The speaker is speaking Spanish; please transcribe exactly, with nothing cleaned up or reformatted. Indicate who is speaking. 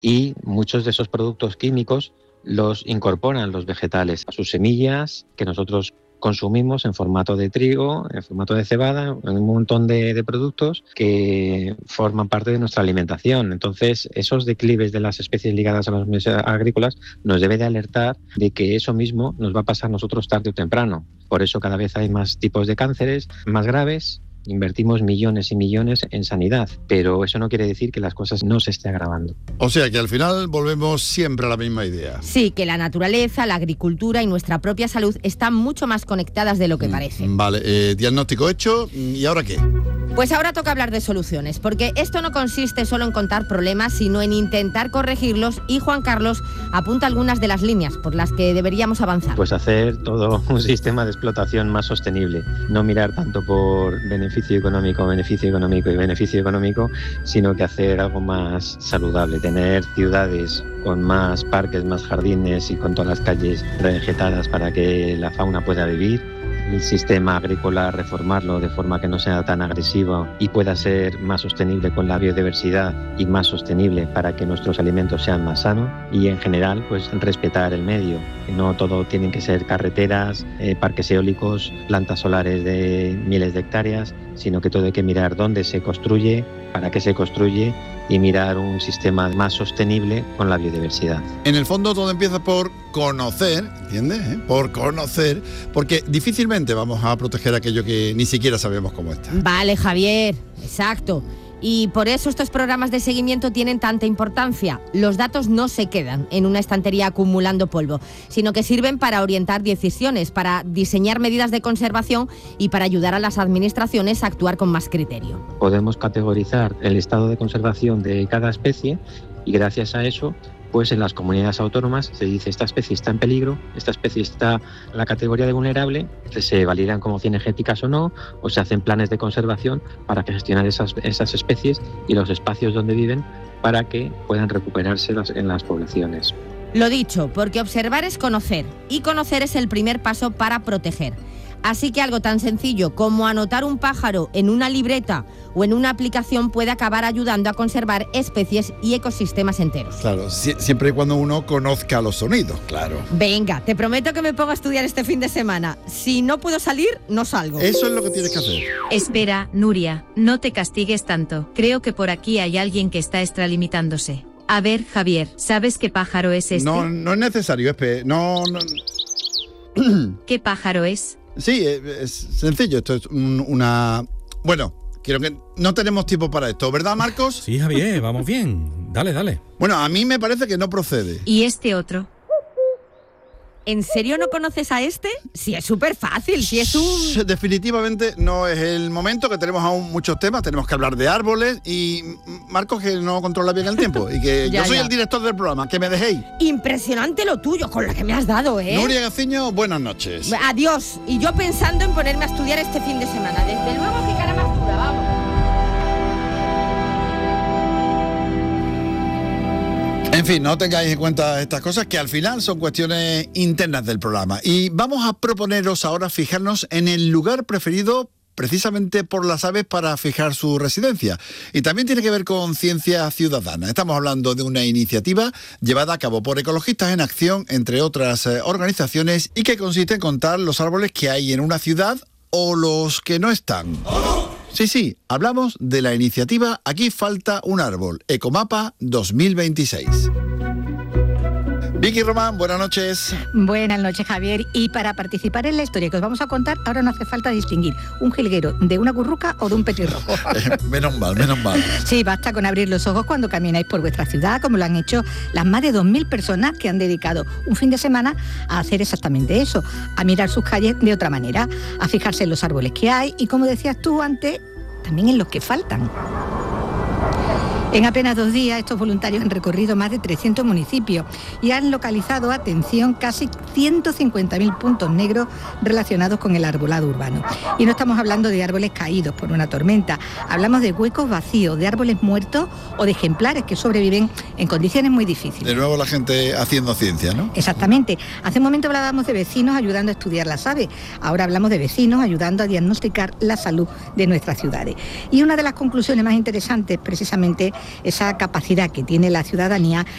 Speaker 1: y muchos de esos productos químicos los incorporan los vegetales a sus semillas, que nosotros consumimos en formato de trigo, en formato de cebada, en un montón de, de productos que forman parte de nuestra alimentación. Entonces, esos declives de las especies ligadas a las mesas agrícolas nos debe de alertar de que eso mismo nos va a pasar a nosotros tarde o temprano. Por eso cada vez hay más tipos de cánceres más graves. Invertimos millones y millones en sanidad, pero eso no quiere decir que las cosas no se estén agravando.
Speaker 2: O sea que al final volvemos siempre a la misma idea.
Speaker 3: Sí, que la naturaleza, la agricultura y nuestra propia salud están mucho más conectadas de lo que parece.
Speaker 2: Vale, eh, diagnóstico hecho, ¿y ahora qué?
Speaker 3: Pues ahora toca hablar de soluciones, porque esto no consiste solo en contar problemas, sino en intentar corregirlos, y Juan Carlos apunta algunas de las líneas por las que deberíamos avanzar.
Speaker 1: Pues hacer todo un sistema de explotación más sostenible, no mirar tanto por beneficio económico, beneficio económico y beneficio económico, sino que hacer algo más saludable, tener ciudades con más parques, más jardines y con todas las calles revegetadas para que la fauna pueda vivir. El sistema agrícola, reformarlo de forma que no sea tan agresivo y pueda ser más sostenible con la biodiversidad y más sostenible para que nuestros alimentos sean más sanos, y en general pues respetar el medio. No todo tienen que ser carreteras, eh, parques eólicos, plantas solares de miles de hectáreas, sino que todo hay que mirar dónde se construye, para qué se construye, y mirar un sistema más sostenible con la biodiversidad.
Speaker 2: En el fondo todo empieza por conocer, ¿entiendes? ¿Eh? Por conocer, porque difícilmente vamos a proteger aquello que ni siquiera sabemos cómo está.
Speaker 3: Vale, Javier, exacto. Y por eso estos programas de seguimiento tienen tanta importancia. Los datos no se quedan en una estantería acumulando polvo, sino que sirven para orientar decisiones, para diseñar medidas de conservación y para ayudar a las administraciones a actuar con más criterio.
Speaker 1: Podemos categorizar el estado de conservación de cada especie y gracias a eso, pues en las comunidades autónomas se dice esta especie está en peligro, esta especie está en la categoría de vulnerable, se validan como cinegéticas o no, o se hacen planes de conservación para gestionar esas, esas especies y los espacios donde viven para que puedan recuperarse las, en las poblaciones.
Speaker 3: Lo dicho, porque observar es conocer, y conocer es el primer paso para proteger. Así que algo tan sencillo como anotar un pájaro en una libreta o en una aplicación puede acabar ayudando a conservar especies y ecosistemas enteros.
Speaker 2: Claro, si, siempre y cuando uno conozca los sonidos, claro.
Speaker 3: Venga, te prometo que me pongo a estudiar este fin de semana. Si no puedo salir, no salgo.
Speaker 2: Eso es lo que tienes que hacer.
Speaker 4: Espera, Nuria, no te castigues tanto. Creo que por aquí hay alguien que está extralimitándose. A ver, Javier, ¿sabes qué pájaro es este?
Speaker 2: No, no es necesario, Espe. No, no.
Speaker 4: ¿Qué pájaro es?
Speaker 2: Sí, es sencillo. Esto es un, una... Bueno, quiero que... No tenemos tiempo para esto, ¿verdad, Marcos?
Speaker 5: Sí, Javier, vamos bien. Dale, dale.
Speaker 2: Bueno, a mí me parece que no procede.
Speaker 4: ¿Y este otro?
Speaker 3: ¿En serio no conoces a este? Sí, es súper fácil, sí es un...
Speaker 2: Definitivamente no es el momento, que tenemos aún muchos temas, tenemos que hablar de árboles y Marcos que no controla bien el tiempo y que
Speaker 3: ya,
Speaker 2: yo soy
Speaker 3: ya.
Speaker 2: el director del programa, que me dejéis.
Speaker 3: Impresionante lo tuyo, con lo que me has dado, ¿eh?
Speaker 2: Nuria Gaciño, buenas noches.
Speaker 3: Adiós. Y yo pensando en ponerme a estudiar este fin de semana. Desde luego que cara más dura, vamos.
Speaker 2: En fin, no tengáis en cuenta estas cosas que al final son cuestiones internas del programa. Y vamos a proponeros ahora fijarnos en el lugar preferido precisamente por las aves para fijar su residencia. Y también tiene que ver con ciencia ciudadana. Estamos hablando de una iniciativa llevada a cabo por Ecologistas en Acción, entre otras eh, organizaciones, y que consiste en contar los árboles que hay en una ciudad o los que no están. Sí, sí, hablamos de la iniciativa Aquí falta un árbol, Ecomapa dos mil veintiséis. Vicky Román, buenas noches.
Speaker 6: Buenas noches, Javier. Y para participar en la historia que os vamos a contar, ahora no hace falta distinguir un jilguero de una curruca o de un petirrojo.
Speaker 2: Eh, menos mal, menos mal.
Speaker 6: Sí, basta con abrir los ojos cuando camináis por vuestra ciudad, como lo han hecho las más de dos mil personas que han dedicado un fin de semana a hacer exactamente eso, a mirar sus calles de otra manera, a fijarse en los árboles que hay y, como decías tú antes, también en los que faltan. En apenas dos días, estos voluntarios han recorrido más de trescientos municipios y han localizado, atención, casi ciento cincuenta mil puntos negros relacionados con el arbolado urbano. Y no estamos hablando de árboles caídos por una tormenta, hablamos de huecos vacíos, de árboles muertos o de ejemplares que sobreviven en condiciones muy difíciles.
Speaker 2: De nuevo la gente haciendo ciencia, ¿no?
Speaker 6: Exactamente. Hace un momento hablábamos de vecinos ayudando a estudiar las aves, ahora hablamos de vecinos ayudando a diagnosticar la salud de nuestras ciudades. Y una de las conclusiones más interesantes, precisamente, esa capacidad que tiene la ciudadanía